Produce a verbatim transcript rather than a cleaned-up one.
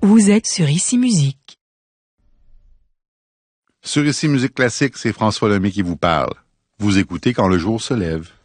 Vous êtes sur Ici Musique. Sur Ici Musique Classique, c'est François Lemay qui vous parle. Vous écoutez Quand le jour se lève.